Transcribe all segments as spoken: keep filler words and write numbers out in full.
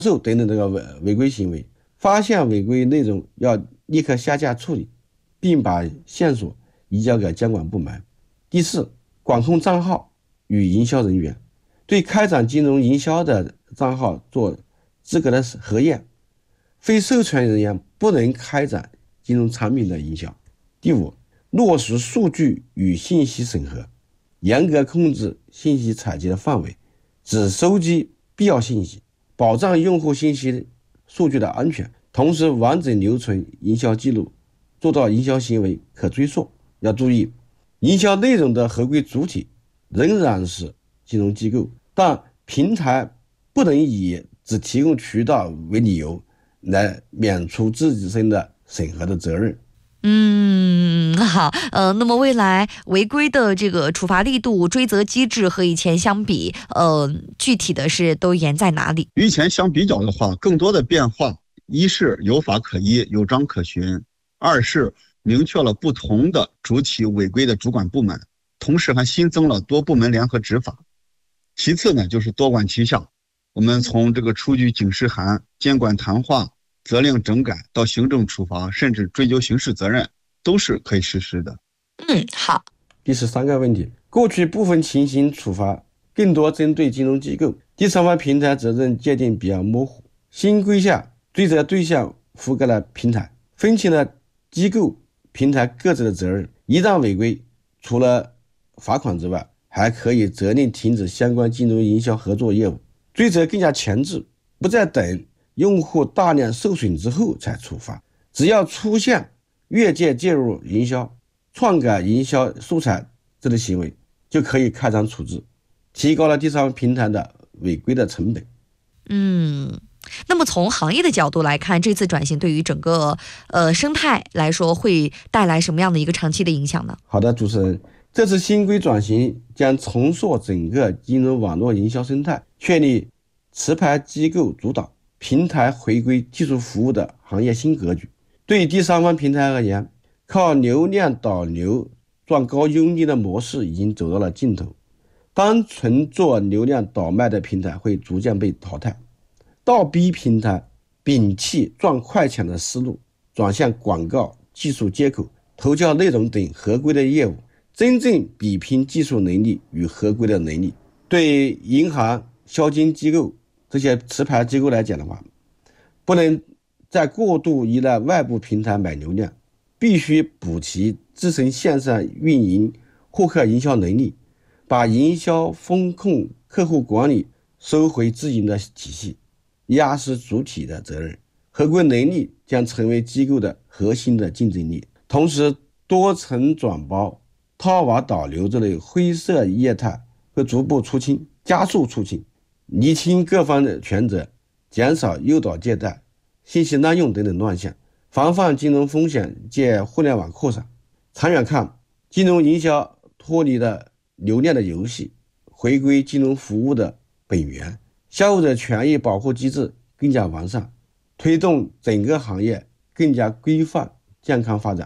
售等等这个违违规行为，发现违规内容要立刻下架处理，并把线索移交给监管部门。第四，管控账号与营销人员，对开展金融营销的账号做资格的核验，非授权人员不能开展金融产品的营销。第五，落实数据与信息审核，严格控制信息采集的范围，只收集必要信息，保障用户信息数据的安全，同时完整留存营销记录，做到营销行为可追溯。要注意，营销内容的合规主体仍然是金融机构，但平台不能以只提供渠道为理由来免除自身的审核的责任。 嗯，好，呃，那么未来违规的这个处罚力度、追责机制和以前相比，呃，具体的是都严在哪里？ 与以前相比较的话，更多的变化，一是有法可依、有章可循；二是明确了不同的主体违规的主管部门，同时还新增了多部门联合执法。其次呢，就是多管齐下，我们从这个出具警示函、监管谈话、责令整改到行政处罚，甚至追究刑事责任，都是可以实施的。 嗯，好。 第十三个问题，过去部分情形处罚更多针对金融机构，第三方平台责任界定比较模糊。新规下追责对象覆盖了平台，分清了机构、平台各自的责任。一旦违规，除了罚款之外，还可以责令停止相关金融营销合作业务。追责更加前置，不再等用户大量受损之后才处罚，只要出现越界介入营销、篡改营销素材这类行为，就可以开展处置，提高了第三方平台的违规的成本。 嗯，那么从行业的角度来看，这次转型对于整个呃生态来说会带来什么样的一个长期的影响呢？ 好的，主持人，这次新规转型将重塑整个金融网络营销生态，确立持牌机构主导、平台回归技术服务的行业新格局。对第三方平台而言，靠流量导流赚高佣金的模式已经走到了尽头，单纯做流量倒卖的平台会逐渐被淘汰，倒逼平台摒弃赚快钱的思路，转向广告、技术接口、投教内容等合规的业务，真正比拼技术能力与合规的能力。对银行、销金机构这些持牌机构来讲的话，不能再过度依赖外部平台买流量，必须补齐自身线上运营获客营销能力，把营销风控、客户管理收回自营的体系，压实主体的责任。合规能力将成为机构的核心的竞争力。同时，多层转包、套娃导流这类灰色业态会逐步出清，加速出清，厘清各方的权责，减少诱导借贷、信息滥用等等乱象，防范金融风险借互联网扩散。长远看，金融营销脱离了流量的游戏，回归金融服务的本源，消费者权益保护机制更加完善，推动整个行业更加规范、健康发展。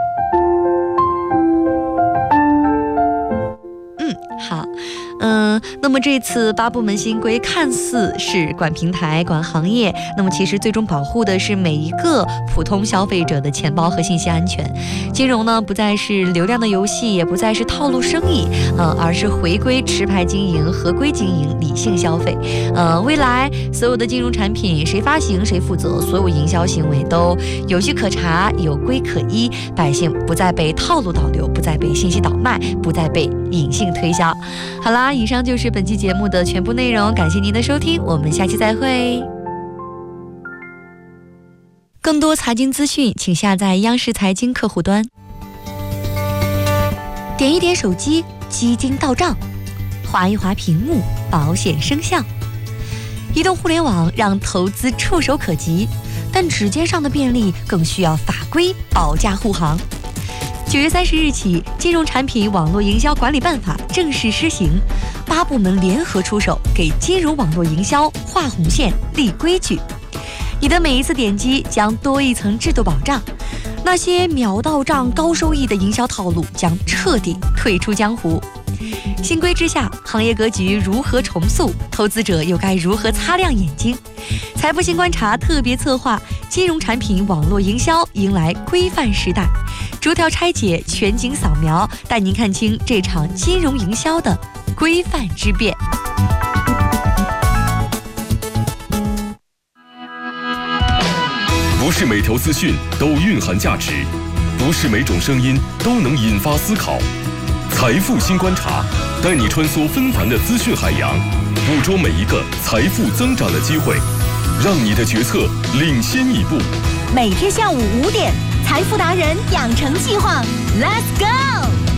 嗯，好。嗯，那么这次八部门新规看似是管平台、管行业，那么其实最终保护的是每一个普通消费者的钱包和信息安全。金融呢，不再是流量的游戏，也不再是套路生意，呃，而是回归持牌经营、合规经营、理性消费。呃，未来所有的金融产品谁发行谁负责，所有营销行为都有据可查、有规可依，百姓不再被套路导流，不再被信息倒卖，不再被隐性推销。好啦，以上就是本期节目的全部内容，感谢您的收听，我们下期再会。更多财经资讯，请下载央视财经客户端，点一点手机，基金到账，划一划屏幕，保险生效。移动互联网让投资触手可及，但指尖上的便利更需要法规保驾护航。九月三十日起，《金融产品网络营销管理办法》正式施行，八部门联合出手，给金融网络营销画红线、立规矩。你的每一次点击将多一层制度保障，那些秒到账、高收益的营销套路将彻底退出江湖。新规之下，行业格局如何重塑？投资者又该如何擦亮眼睛？ 财富新观察特别策划：金融产品网络营销迎来规范时代，逐条拆解，全景扫描，带您看清这场金融营销的规范之变。 不是每条资讯都蕴含价值，不是每种声音都能引发思考。财富新观察，带你穿梭纷繁的资讯海洋，捕捉每一个财富增长的机会，让你的决策领先一步。 每天下午五点，财富达人养成计划 ，Let's go！